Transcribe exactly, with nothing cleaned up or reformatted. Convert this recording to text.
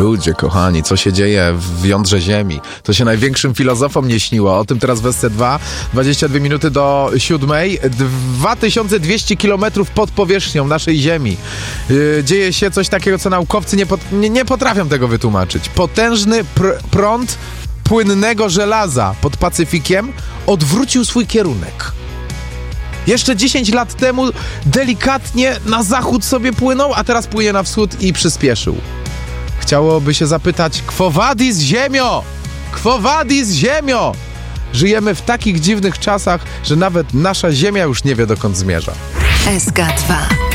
Ludzie kochani, co się dzieje w jądrze Ziemi? To się największym filozofom nie śniło. O tym teraz w S C dwa. dwadzieścia dwie minuty do siódmej. dwa tysiące dwieście kilometrów pod powierzchnią naszej Ziemi. Yy, dzieje się coś takiego, co naukowcy nie, pot- nie, nie potrafią tego wytłumaczyć. Potężny pr- prąd płynnego żelaza pod Pacyfikiem odwrócił swój kierunek. Jeszcze dziesięć lat temu delikatnie na zachód sobie płynął, a teraz płynie na wschód i przyspieszył. Chciałoby się zapytać, Quo vadis Ziemio? Quo vadis Ziemio? Żyjemy w takich dziwnych czasach, że nawet nasza Ziemia już nie wie, dokąd zmierza. S K dwa.